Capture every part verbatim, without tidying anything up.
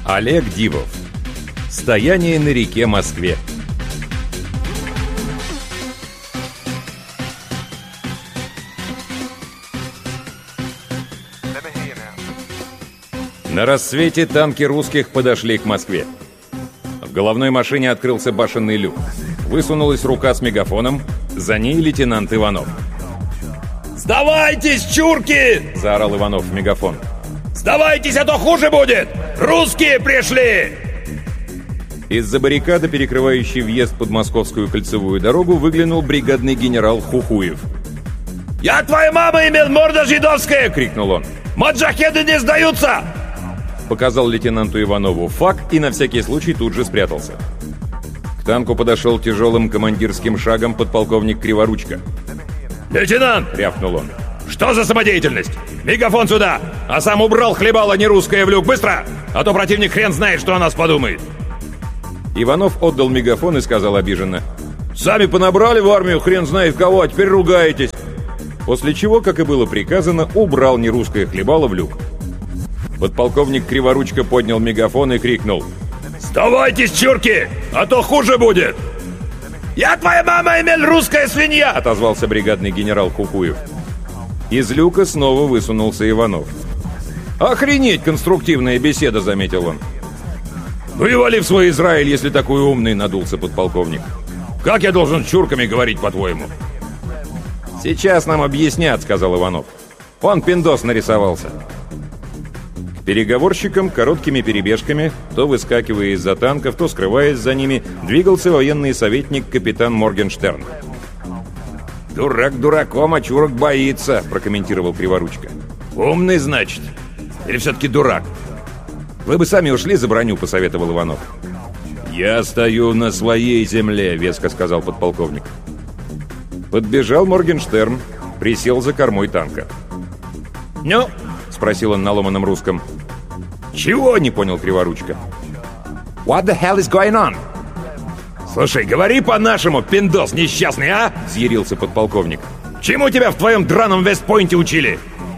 Олег Дивов. Стояние на реке Москве. На рассвете танки русских подошли к Москве. В головной машине открылся башенный люк. Высунулась рука с мегафоном, за ней лейтенант Иванов. «Сдавайтесь, чурки!» – заорал Иванов в мегафон. «Сдавайтесь, а то хуже будет! Русские пришли!» Из-за баррикады, перекрывающей въезд под Московскую кольцевую дорогу, выглянул бригадный генерал Хухуев. «Я твоя мама имел, морда жидовская!» – крикнул он. «Маджахеды не сдаются!» Показал лейтенанту Иванову фак и на всякий случай тут же спрятался. К танку подошел тяжелым командирским шагом подполковник Криворучко. «Лейтенант!» — рявкнул он. «Что за самодеятельность? Мегафон сюда! А сам убрал хлебало нерусское в люк! Быстро! А то противник хрен знает, что о нас подумает!» Иванов отдал мегафон и сказал обиженно: «Сами понабрали в армию хрен знает кого, а теперь ругаетесь!» После чего, как и было приказано, убрал нерусское хлебало в люк. Подполковник Криворучко поднял мегафон и крикнул: «Сдавайтесь, чурки, а то хуже будет!» «Я твоя мама, Эмиль, русская свинья!» — отозвался бригадный генерал Хухуев. Из люка снова высунулся Иванов. «Охренеть конструктивная беседа!» — заметил он. «Ну и вали в свой Израиль, если такой умный!» — надулся подполковник. «Как я должен с чурками говорить, по-твоему?» «Сейчас нам объяснят», — сказал Иванов. «Он пиндос нарисовался». К переговорщикам короткими перебежками, то выскакивая из-за танков, то скрываясь за ними, двигался военный советник капитан Моргенштерн. «Дурак дураком, а чурок боится», — прокомментировал Криворучко. «Умный, значит? Или все-таки дурак?» «Вы бы сами ушли за броню», — посоветовал Иванов. «Я стою на своей земле», — веско сказал подполковник. Подбежал Моргенштерн, присел за кормой танка. «Ну?» — спросил он на ломаном русском. «Чего?» — не понял Криворучко. «What the hell is going on?» «Слушай, говори по-нашему, пиндос несчастный, а?» — взъярился подполковник. «Чему тебя в твоем драном Вестпойнте учили?»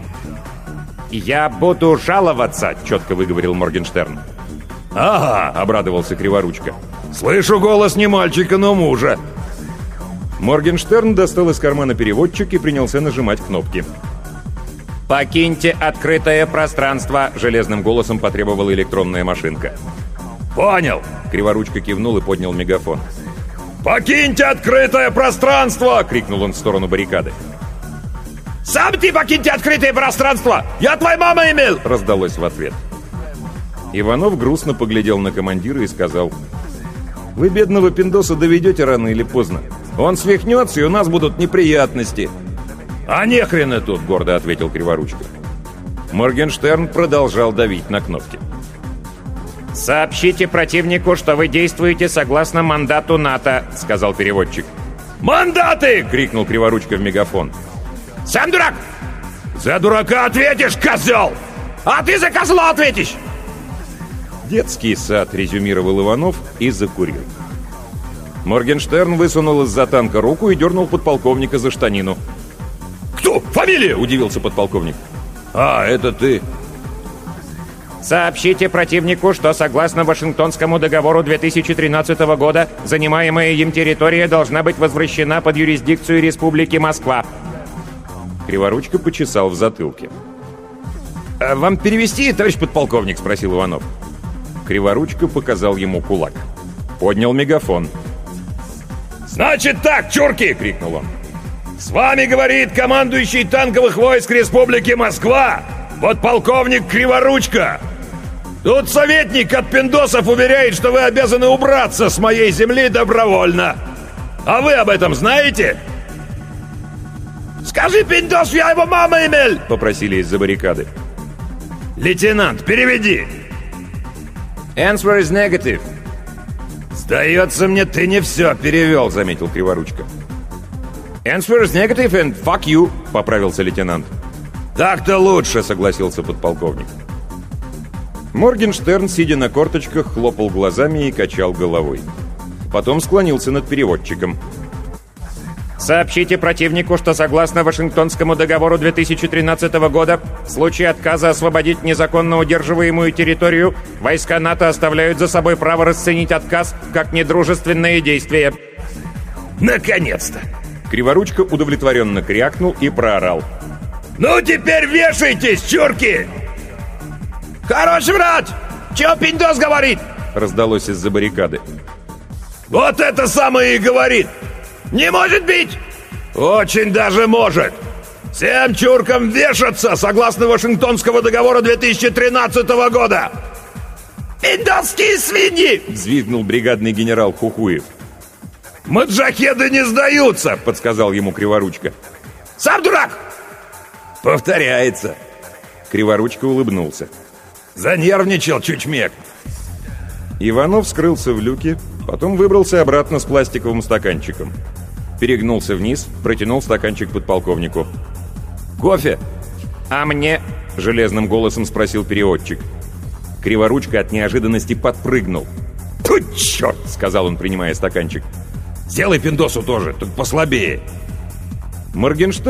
«Я буду жаловаться», — четко выговорил Моргенштерн. «Ага», — обрадовался Криворучко. «Слышу голос не мальчика, но мужа». Моргенштерн достал из кармана переводчик и принялся нажимать кнопки. «Покиньте открытое пространство», — железным голосом потребовала электронная машинка. «Понял!» — Криворучко кивнул и поднял мегафон. «Покиньте открытое пространство!» — крикнул он в сторону баррикады. «Сам ты покиньте открытое пространство! Я твоя мама имел!» — раздалось в ответ. Иванов грустно поглядел на командира и сказал: «Вы бедного пиндоса доведете рано или поздно. Он свихнется, и у нас будут неприятности». «А нехрена тут!» — гордо ответил Криворучко. Моргенштерн продолжал давить на кнопки. «Сообщите противнику, что вы действуете согласно мандату НАТО», — сказал переводчик. «Мандаты!» — крикнул Криворучко в мегафон. «Сам дурак! За дурака ответишь, козел! А ты за козла ответишь!» «Детский сад», — резюмировал Иванов и закурил. Моргенштерн высунул из-за танка руку и дернул подполковника за штанину. «Кто? Фамилия?» — удивился подполковник. «А, это ты!» «Сообщите противнику, что согласно Вашингтонскому договору две тысячи тринадцатого года занимаемая им территория должна быть возвращена под юрисдикцию Республики Москва». Криворучко почесал в затылке. «А вам перевести, товарищ подполковник?» — спросил Иванов. Криворучко показал ему кулак. Поднял мегафон. «Значит так, чурки!» — крикнул он. «С вами говорит командующий танковых войск Республики Москва, подполковник Криворучко. Тут советник от пиндосов уверяет, что вы обязаны убраться с моей земли добровольно. А вы об этом знаете?» «Скажи, пиндос, я его мама имел!» — попросили из-за баррикады. «Лейтенант, переведи!» «Answer is negative». «Сдается мне, ты не все перевел», — заметил Криворучко. «Answer is negative and fuck you», — поправился лейтенант. «Так-то лучше», — согласился подполковник. Моргенштерн, сидя на корточках, хлопал глазами и качал головой. Потом склонился над переводчиком. Сообщите противнику, что согласно Вашингтонскому договору две тысячи тринадцатого года, в случае отказа освободить незаконно удерживаемую территорию, войска НАТО оставляют за собой право расценить отказ как недружественное действие. Наконец-то! Криворучка удовлетворенно крякнул и проорал. Ну теперь вешайтесь, чурки! Хорош врать! Чего пиндос говорит? Раздалось из-за баррикады. Вот это самое и говорит! Не может быть! Очень даже может! Всем чуркам вешаться, согласно Вашингтонского договора две тысячи тринадцатого года! Пиндосские свиньи! Взвизгнул бригадный генерал Хухуев. Маджахеды не сдаются! Подсказал ему Криворучка. Сам дурак! Повторяется. Криворучка улыбнулся. Занервничал чучмек. Иванов скрылся в люке, потом выбрался обратно с пластиковым стаканчиком. Перегнулся вниз, протянул стаканчик подполковнику. «Кофе?» «А мне?» — железным голосом спросил переводчик. Криворучка от неожиданности подпрыгнул. «Тьфу, черт!» — сказал он, принимая стаканчик. «Сделай пиндосу тоже, только послабее». Моргенштерн